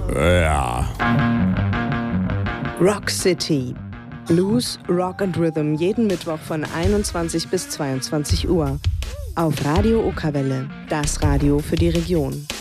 Ja. Rock City. Blues, Rock and Rhythm jeden Mittwoch von 21 bis 22 Uhr. Auf Radio Okerwelle, das Radio für die Region.